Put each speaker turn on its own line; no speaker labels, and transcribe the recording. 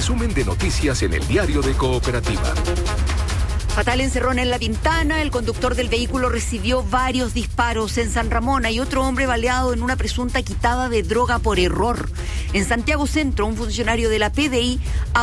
resumen de noticias en el Diario de Cooperativa.
Fatal encerrón en La Pintana. El conductor del vehículo recibió varios disparos. En San Ramón hay otro hombre baleado en una presunta quitada de droga por error. En Santiago Centro, un funcionario de la PDI